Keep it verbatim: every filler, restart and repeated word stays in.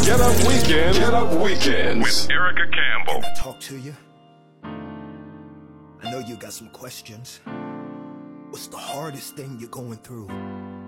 Get Up Weekend. Get Up Weekends with Erica Campbell. Can I talk to you? I know you got some questions. What's the hardest thing you're going through?